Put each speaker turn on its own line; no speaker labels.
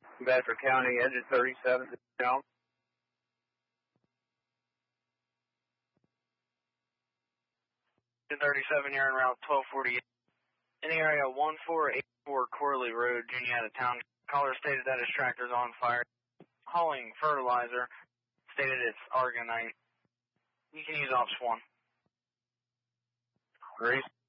Bedford County, exit 37. No.
37, you're in route 1248. In the area 1484 Corley Road, Juniata Town. Caller stated that his tractor is on fire. Hauling fertilizer. Stated it's argonite. You can use option 1.
Grease.